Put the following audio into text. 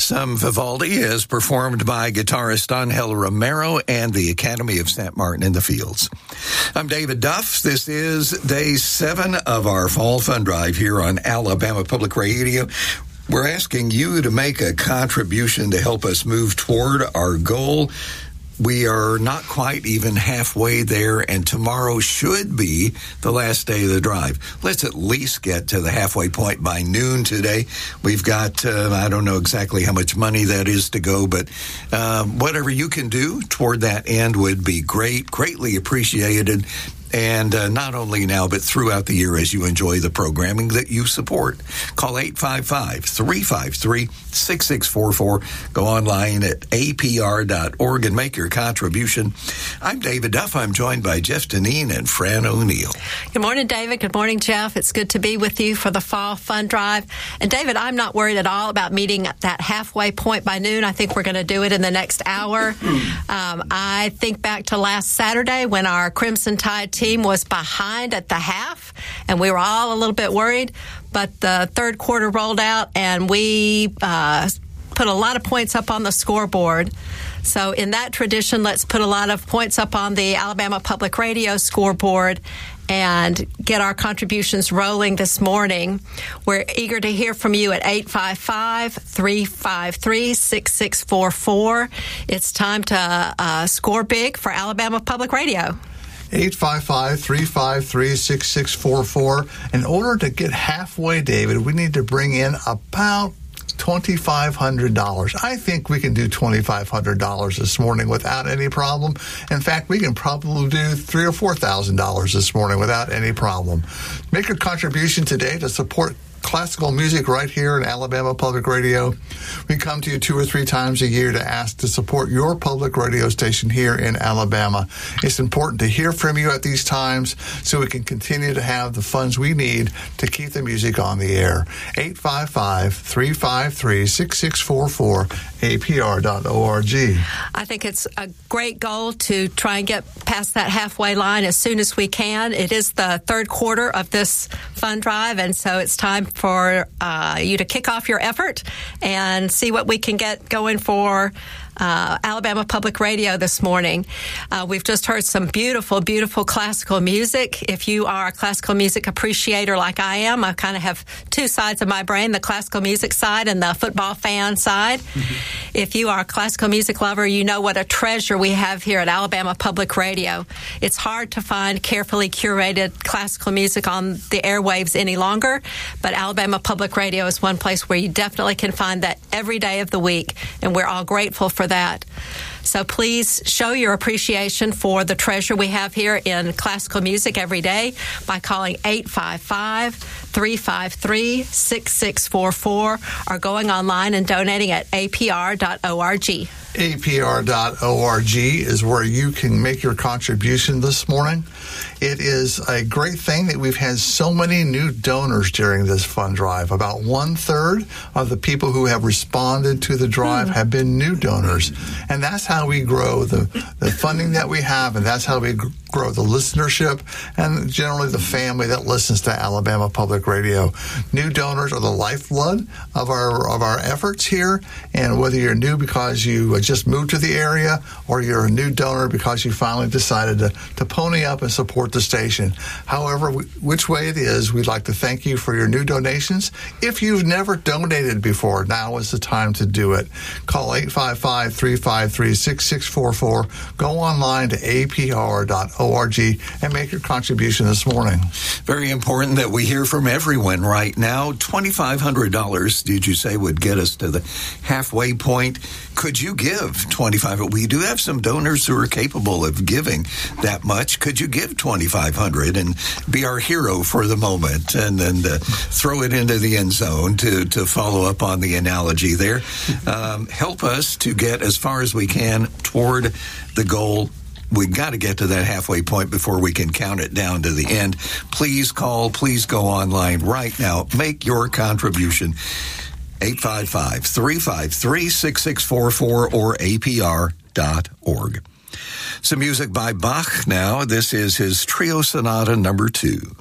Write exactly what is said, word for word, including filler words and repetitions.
some Vivaldi as performed by guitarist Angel Romero and the Academy of Saint Martin in the Fields. I'm David Duff. This is day seven of our Fall Fund Drive here on Alabama Public Radio. We're asking you to make a contribution to help us move toward our goal. We are not quite even halfway there, and tomorrow should be the last day of the drive. Let's at least get to the halfway point by noon today. We've got, uh, I don't know exactly how much money that is to go, but uh, whatever you can do toward that end would be great, greatly appreciated. And uh, not only now, but throughout the year as you enjoy the programming that you support. Call eight five five, three five three, six six four four. Go online at A P R dot org and make your contribution. I'm David Duff. I'm joined by Jeff Deneen and Fran O'Neill. Good morning, David. Good morning, Jeff. It's good to be with you for the Fall Fund Drive. And, David, I'm not worried at all about meeting that halfway point by noon. I think we're going to do it in the next hour. um, I think back to last Saturday when our Crimson Tide team was behind at the half, and we were all a little bit worried, but the third quarter rolled out, and we uh, put a lot of points up on the scoreboard. So in that tradition, let's put a lot of points up on the Alabama Public Radio scoreboard and get our contributions rolling this morning. We're eager to hear from you at eight five five, three five three, six six four four. It's time to uh, score big for Alabama Public Radio. eight five five, three five three, six six four four. In order to get halfway, David, we need to bring in about twenty-five hundred dollars. I think we can do twenty-five hundred dollars this morning without any problem. In fact, we can probably do three thousand or four thousand dollars this morning without any problem. Make a contribution today to support classical music right here in Alabama Public Radio. We come to you two or three times a year to ask to support your public radio station here in Alabama. It's important to hear from you at these times so we can continue to have the funds we need to keep the music on the air. eight five five, three five three, six six four four, A P R dot org. I think it's a great goal to try and get past that halfway line as soon as we can. It is the third quarter of this fund drive, and so it's time for uh, you to kick off your effort and see what we can get going for Uh, Alabama Public Radio this morning. Uh, we've just heard some beautiful, beautiful classical music. If you are a classical music appreciator like I am, I kind of have two sides of my brain, the classical music side and the football fan side. Mm-hmm. If you are a classical music lover, you know what a treasure we have here at Alabama Public Radio. It's hard to find carefully curated classical music on the airwaves any longer, but Alabama Public Radio is one place where you definitely can find that every day of the week, and we're all grateful for that. So please show your appreciation for the treasure we have here in classical music every day by calling eight five five, three five three, six six four four or going online and donating at A P R dot org. A P R dot org is where you can make your contribution this morning. It is a great thing that we've had so many new donors during this fund drive. About one-third of the people who have responded to the drive mm. have been new donors. And that's how we grow the, the funding that we have, and that's how we grow the listenership and generally the family that listens to Alabama Public Radio. New donors are the lifeblood of our of our efforts here, and whether you're new because you just moved to the area or you're a new donor because you finally decided to, to pony up and support the station. However, which way it is, we'd like to thank you for your new donations. If you've never donated before, now is the time to do it. Call eight five five, three five three, six six four four. Go online to A P R dot org and make your contribution this morning. Very important that we hear from everyone right now. twenty-five hundred dollars, did you say, would get us to the halfway point? Could you give twenty-five dollars? We do have some donors who are capable of giving that much. Could you give twenty-five hundred dollars and be our hero for the moment and then uh, throw it into the end zone to, to follow up on the analogy there? Um, help us to get as far as we can toward the goal. We've got to get to that halfway point before we can count it down to the end. Please call. Please go online right now. Make your contribution. eight five five, three five three, six six four four or A P R dot org. Some music by Bach now. This is his Trio Sonata number two.